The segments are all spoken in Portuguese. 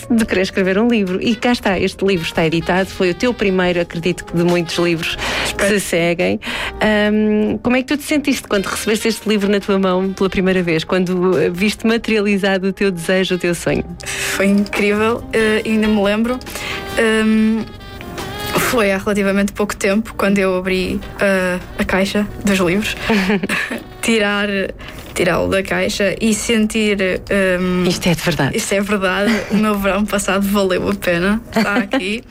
de querer escrever um livro. E cá está, este livro está editado, foi o teu primeiro, acredito que de muitos livros que se seguem. Como é que tu te sentiste quando recebeste este livro na tua mão pela primeira vez? Quando viste materializado o teu desejo, o teu sonho? Foi incrível, ainda me lembro. Foi há relativamente pouco tempo, quando eu abri a caixa dos livros, tirá-lo da caixa e sentir isto é de verdade. Isto é verdade, o meu verão passado valeu a pena, está aqui.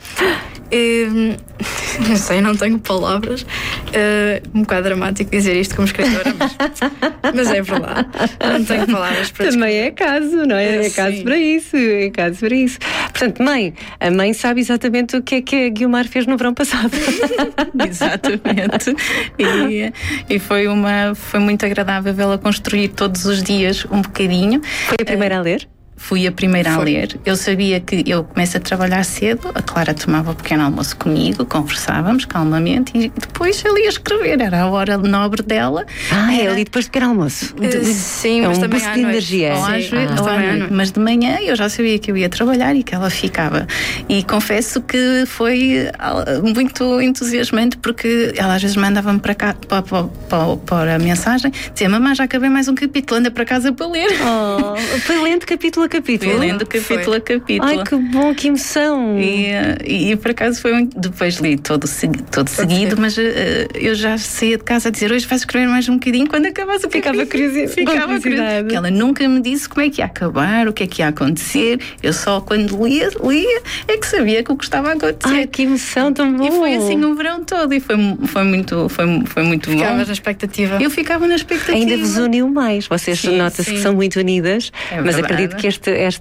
Não sei, não tenho palavras. Um bocado dramático dizer isto como escritora, mas é verdade. Não tenho palavras para também é caso, não é? É caso para isso. É caso para isso. Portanto, a mãe sabe exatamente o que é que a Guiomar fez no verão passado. Exatamente. E foi muito agradável vê-la construir todos os dias um bocadinho. Foi a primeira a ler? Fui a primeira a ler. Eu sabia que eu começo a trabalhar cedo, a Clara tomava o pequeno almoço comigo, conversávamos calmamente e depois ela ia escrever, era a hora nobre dela. É ali depois do pequeno almoço? Sim, mas também boost de energia. Mas de manhã eu já sabia que eu ia trabalhar e que ela ficava. E confesso que foi muito entusiasmante, porque ela às vezes mandava-me para cá para a mensagem, dizia: mamãe, já acabei mais um capítulo, anda para casa para ler. Foi lendo capítulo a capítulo. Fui lendo capítulo a capítulo. Ai, que bom, que emoção! E por acaso foi muito. Depois li todo seguido, mas eu já saía de casa a dizer: hoje vais escrever mais um bocadinho. Quando acabasse o ficava curiosidade. Curiosidade. Porque ela nunca me disse como é que ia acabar, o que é que ia acontecer. Eu só quando lia é que sabia que o que estava a acontecer. Ai, que emoção tão boa! E foi assim o verão todo e foi muito bom. Ficavas na expectativa. Eu ficava na expectativa. Ainda vos uniu mais. Vocês nota-se que são muito unidas, mas acredito que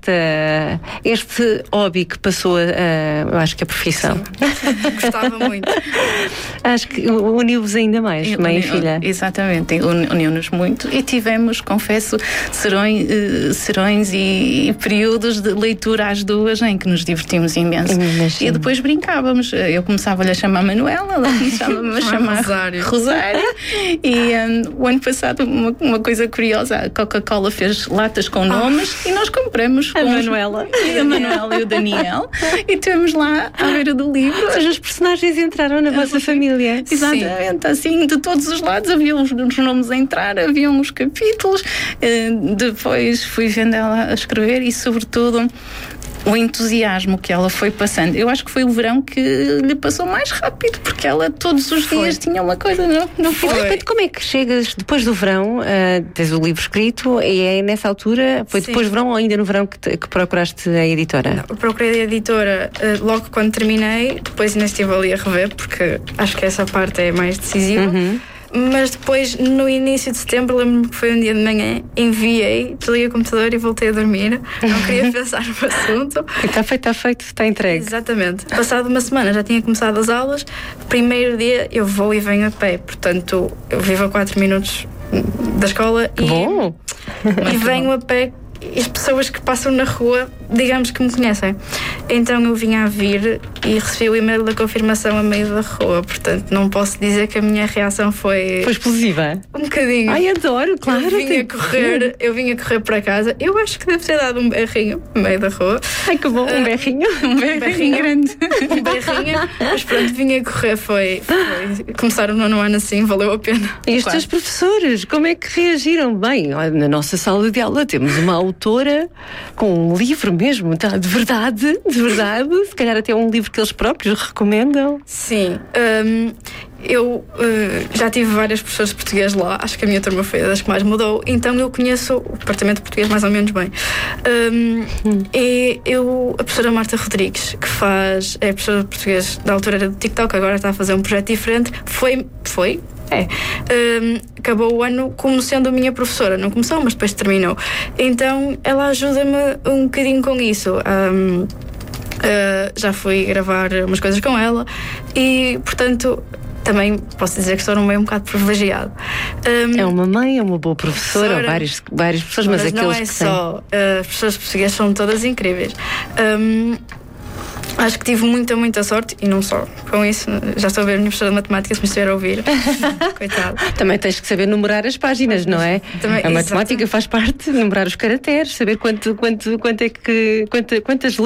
este hobby que passou eu acho que a profissão. Gostava muito. Acho que uniu-vos ainda mais, mãe e filha. Exatamente, uniu-nos muito e tivemos, confesso, serões e períodos de leitura às duas em que nos divertimos imenso. E depois brincávamos. Eu começava-lhe a chamar Manuela, ela começava-me a chamar Rosário. E o ano passado, uma coisa curiosa, a Coca-Cola fez latas com nomes e nós compramos a Manuela e o Daniel e temos lá à beira do livro. Ou seja, os personagens entraram na vossa família. Exatamente, assim, de todos os lados havia os nomes a entrar, haviam os capítulos. Depois fui vendo ela a escrever e, sobretudo, o entusiasmo que ela foi passando. Eu acho que foi o verão que lhe passou mais rápido, porque ela todos os dias tinha uma coisa, não foi? E de repente, como é que chegas depois do verão, tens o livro escrito, e é nessa altura, foi depois do verão ou ainda no verão que procuraste a editora? Não, eu procurei a editora logo quando terminei, depois ainda estive ali a rever, porque acho que essa parte é mais decisiva. Mas depois, no início de setembro, lembro-me que foi um dia de manhã, enviei, desliguei o computador e voltei a dormir. Não queria pensar no assunto. Está feito, está entregue. Exatamente. Passado uma semana já tinha começado as aulas. Primeiro dia eu vou e venho a pé. Portanto, eu vivo a 4 minutos da escola e venho a pé. E as pessoas que passam na rua, digamos que me conhecem. Então eu vinha a vir e recebi o e-mail da confirmação a meio da rua. Portanto, não posso dizer que a minha reação foi explosiva? Um bocadinho. Ai, adoro, claro. Eu vinha correr para casa. Eu acho que deve ter dado um berrinho no meio da rua. Ai, que bom, um berrinho. Um berrinho grande. Um berrinho. Mas pronto, vinha correr, começar o 9º ano assim, valeu a pena. E os teus professores, como é que reagiram? Bem, na nossa sala de aula temos uma autora com um livro mesmo, tá? De verdade, se calhar até um livro que eles próprios recomendam. Sim, eu já tive várias professoras de português lá, acho que a minha turma foi das que mais mudou, então eu conheço o departamento de português mais ou menos bem. E a professora Marta Rodrigues, que é professora de português da altura era do TikTok, agora está a fazer um projeto diferente, acabou o ano como sendo a minha professora. Não começou, mas depois terminou. Então ela ajuda-me um bocadinho com isso. Já fui gravar umas coisas com ela e, portanto, também posso dizer que estou num meio um bocado privilegiado. É uma mãe, é uma boa professora, várias professores, mas aqueles não é só. As professoras portuguesas são todas incríveis. Acho que tive muita sorte, e não só com isso. Já estou a ver a minha professora de matemática, se me estiver a ouvir. Coitado. Também tens que saber numerar as páginas, não é? Também, a matemática faz parte de numerar os caracteres, saber quantas